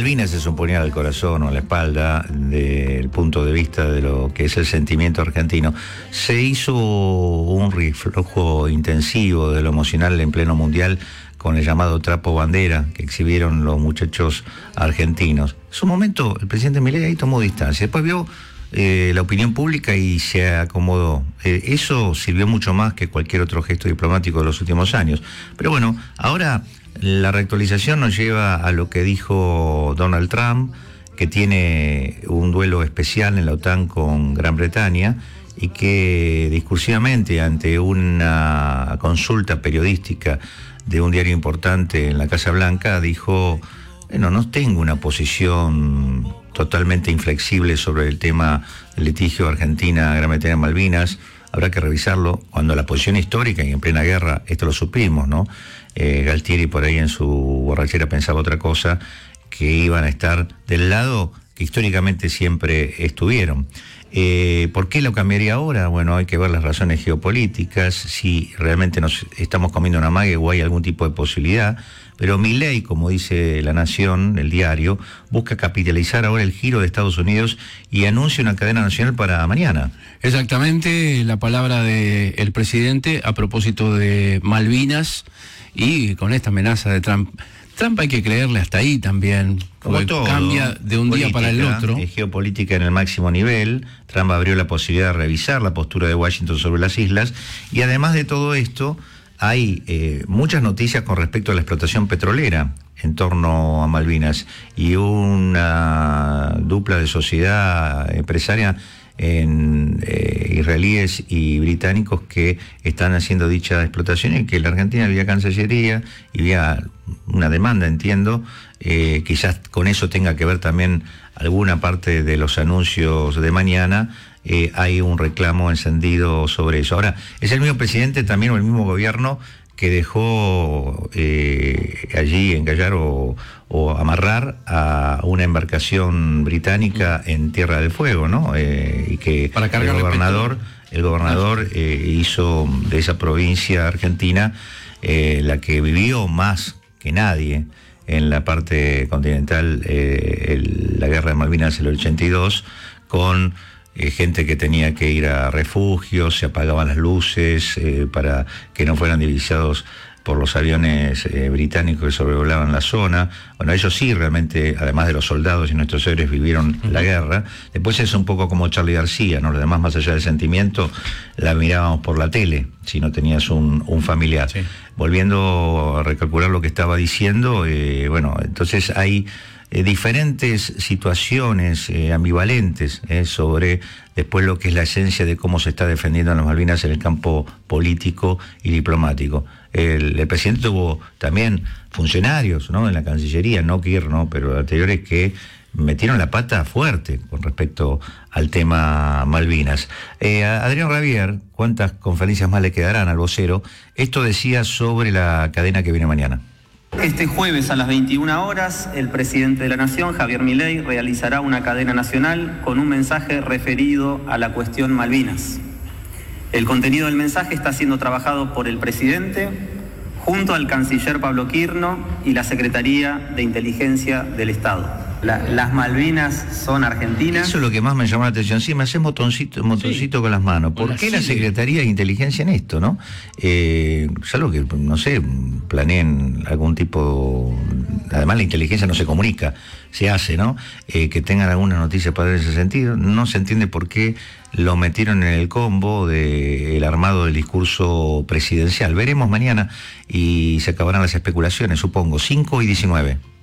Malvinas es un puñal al corazón o a la espalda desde el punto de vista de lo que es el sentimiento argentino. Se hizo un reflujo intensivo de lo emocional en pleno mundial con el llamado trapo bandera que exhibieron los muchachos argentinos. En su momento el presidente Milei ahí tomó distancia, después vio la opinión pública y se acomodó. Eso sirvió mucho más que cualquier otro gesto diplomático de los últimos años. Pero bueno, ahora la reactualización nos lleva a lo que dijo Donald Trump, que tiene un duelo especial en la OTAN con Gran Bretaña y que discursivamente ante una consulta periodística de un diario importante en la Casa Blanca dijo: bueno, no tengo una posición totalmente inflexible sobre el tema del litigio Argentina-Gran Bretaña-Malvinas. Habrá que revisarlo cuando la posición histórica y en plena guerra, esto lo supimos, ¿no? Galtieri por ahí en su borrachera pensaba otra cosa, que iban a estar del lado que históricamente siempre estuvieron. ¿Por qué lo cambiaría ahora? Bueno, hay que ver las razones geopolíticas, si realmente nos estamos comiendo una mague o hay algún tipo de posibilidad. Pero Milei, como dice La Nación, el diario, busca capitalizar ahora el giro de Estados Unidos y anuncia una cadena nacional para mañana. Exactamente, la palabra del presidente a propósito de Malvinas y con esta amenaza de Trump. Trump hay que creerle hasta ahí también, porque todo, cambia de un día para el otro. Geopolítica en el máximo nivel. Trump abrió la posibilidad de revisar la postura de Washington sobre las islas y además de todo esto hay muchas noticias con respecto a la explotación petrolera en torno a Malvinas y una dupla de sociedad empresaria en israelíes y británicos que están haciendo dicha explotación y que la Argentina vía Cancillería y vía una demanda, entiendo, quizás con eso tenga que ver también alguna parte de los anuncios de mañana. Hay un reclamo encendido sobre eso. Ahora, es el mismo presidente también o el mismo gobierno que dejó allí encallar o amarrar a una embarcación británica en Tierra del Fuego, ¿no? Y que el gobernador hizo de esa provincia argentina la que vivió más que nadie en la parte continental la guerra de Malvinas el 82, con gente que tenía que ir a refugios, se apagaban las luces para que no fueran divisados por los aviones británicos que sobrevolaban la zona. Bueno, ellos sí realmente, además de los soldados y nuestros héroes, vivieron la guerra. Después es un poco como Charly García, ¿no? Los demás, más allá del sentimiento, la mirábamos por la tele, si no tenías un familiar. Sí. Volviendo a recalcular lo que estaba diciendo, bueno, entonces hay diferentes situaciones ambivalentes sobre después lo que es la esencia de cómo se está defendiendo a las Malvinas en el campo político y diplomático. El presidente tuvo también funcionarios, ¿no?, en la Cancillería, no Kirchner, ¿no?, pero anteriores, que metieron la pata fuerte con respecto al tema Malvinas. Adrián Rabier, ¿cuántas conferencias más le quedarán al vocero? Esto decía sobre la cadena que viene mañana. Este jueves a las 21 horas, el presidente de la Nación, Javier Milei, realizará una cadena nacional con un mensaje referido a la cuestión Malvinas. El contenido del mensaje está siendo trabajado por el presidente junto al canciller Pablo Kirchner y la Secretaría de Inteligencia del Estado. Las Malvinas son argentinas. Eso es lo que más me llamó la atención. Sí, me haces motoncito sí, con las manos. ¿Por qué la Secretaría de Inteligencia en esto, no? Salvo que, no sé, planeen algún tipo... Además, la inteligencia no se comunica, se hace, ¿no? Que tengan alguna noticia para dar en ese sentido. No se entiende por qué lo metieron en el combo del armado del discurso presidencial. Veremos mañana y se acabarán las especulaciones, supongo. 5:19.